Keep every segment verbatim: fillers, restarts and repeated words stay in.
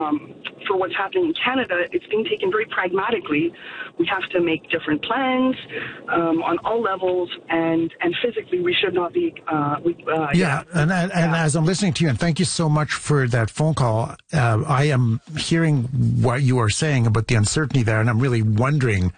Um, for what's happening in Canada, it's being taken very pragmatically. We have to make different plans um, on all levels, and, and physically we should not be. Uh, we, uh, yeah, yeah, and and yeah. As I'm listening to you, and thank you so much for that phone call. Uh, I am hearing what you are saying about the uncertainty there, and I'm really wondering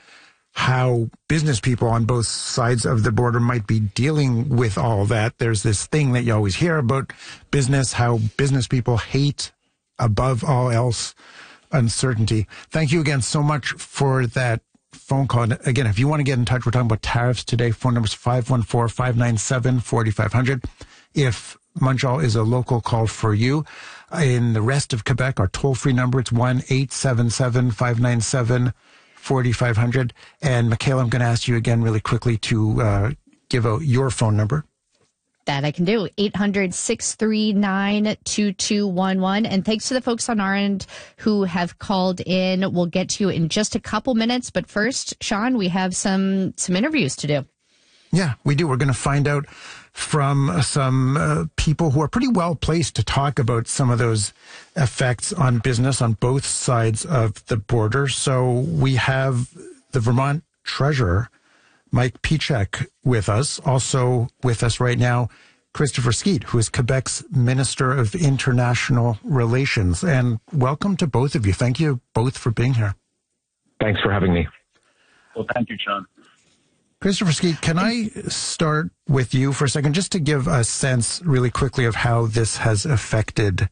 how business people on both sides of the border might be dealing with all that. There's this thing that you always hear about business, how business people hate, above all else, uncertainty. Thank you again so much for that phone call. And again, if you want to get in touch, we're talking about tariffs today. Phone number is five one four, five nine seven, four five zero zero. If Montreal is a local call for you, in the rest of Quebec, our toll-free number, it's one eight seven seven, five nine seven, four five zero zero. And Michaela, I'm going to ask you again really quickly to uh, give out your phone number. That I can do. eight hundred, six three nine, two two one one. And thanks to the folks on our end who have called in. We'll get to you in just a couple minutes. But first, Sean, we have some some interviews to do. Yeah, we do. We're going to find out from some uh, people who are pretty well placed to talk about some of those effects on business on both sides of the border. So we have the Vermont Treasurer, Mike Pieciak, with us. Also with us right now, Christopher Skeete, who is Quebec's Minister of International Relations. And welcome to both of you. Thank you both for being here. Thanks for having me. Well, thank you, Sean. Christopher Skeete, can I start with you for a second, just to give a sense really quickly of how this has affected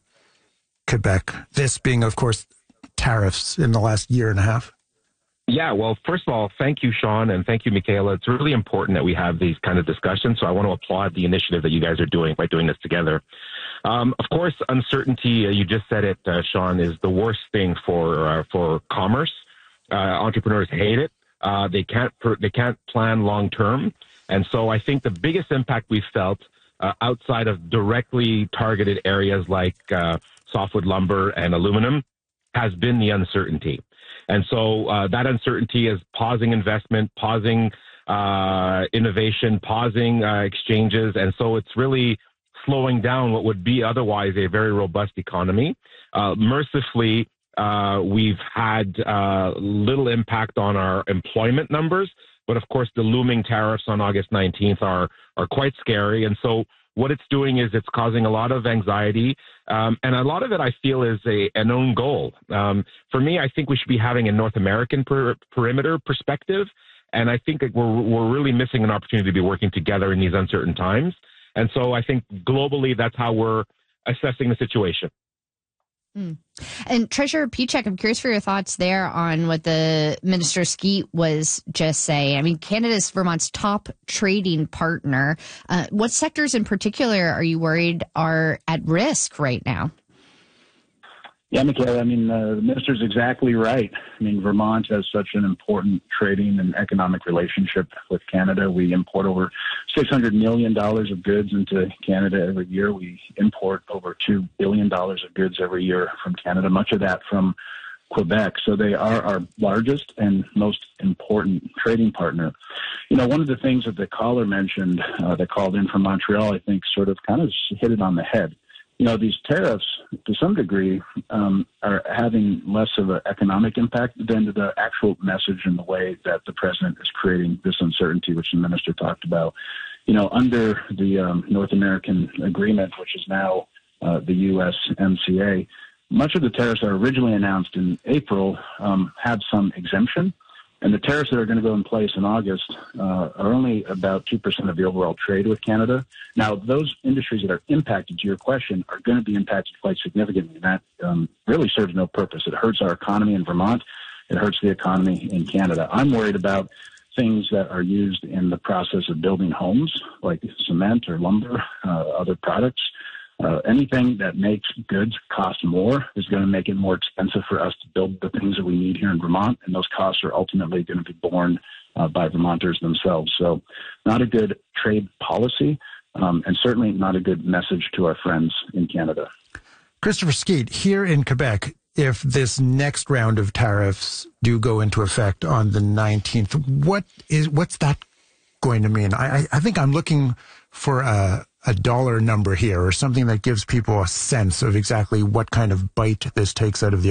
Quebec? This being, of course, tariffs in the last year and a half. Yeah, well, first of all, thank you, Sean, and thank you, Michaela. It's really important that we have these kind of discussions, so I want to applaud the initiative that you guys are doing by doing this together. Um, of course, uncertainty, uh, you just said it, uh, Sean, is the worst thing for uh, for commerce. Uh, entrepreneurs hate it. Uh, they can't per- they can't plan long term, and so I think the biggest impact we've felt uh, outside of directly targeted areas like uh, softwood lumber and aluminum has been the uncertainty. And so uh, that uncertainty is pausing investment, pausing uh, innovation, pausing uh, exchanges. And so it's really slowing down what would be otherwise a very robust economy. Uh, mercifully, uh, we've had uh, little impact on our employment numbers. But of course, the looming tariffs on August nineteenth are, are quite scary. And so what it's doing is it's causing a lot of anxiety. Um, and a lot of it, I feel, is a, an own goal. Um, for me, I think we should be having a North American per, perimeter perspective. And I think that we're, we're really missing an opportunity to be working together in these uncertain times. And so I think globally, that's how we're assessing the situation. Mm. And Treasurer Pieciak, I'm curious for your thoughts there on what the Minister Skeete was just saying. I mean, Canada's Vermont's top trading partner. Uh, what sectors in particular are you worried are at risk right now? Yeah, Michaela, I mean, uh, the minister's exactly right. I mean, Vermont has such an important trading and economic relationship with Canada. We import over six hundred million dollars of goods into Canada every year. We import over two billion dollars of goods every year from Canada, much of that from Quebec. So they are our largest and most important trading partner. You know, one of the things that the caller mentioned uh, that called in from Montreal, I think sort of kind of hit it on the head. You know, these tariffs, to some degree, um, are having less of an economic impact than the actual message and the way that the president is creating this uncertainty, which the minister talked about. You know, under the um, North American agreement, which is now uh, the U S M C A, much of the tariffs that were originally announced in April um, have some exemption. And the tariffs that are going to go in place in August uh, are only about two percent of the overall trade with Canada. Now, those industries that are impacted, to your question, are going to be impacted quite significantly. And that um, really serves no purpose. It hurts our economy in Vermont. It hurts the economy in Canada. I'm worried about things that are used in the process of building homes, like cement or lumber, uh, other products. Uh, anything that makes goods cost more is going to make it more expensive for us to build the things that we need here in Vermont, and those costs are ultimately going to be borne uh, by Vermonters themselves. So not a good trade policy, um, and certainly not a good message to our friends in Canada. Christopher Skeete, here in Quebec, if this next round of tariffs do go into effect on the nineteenth, what is what's that going to mean? I, I think I'm looking for a a dollar number here or something that gives people a sense of exactly what kind of bite this takes out of the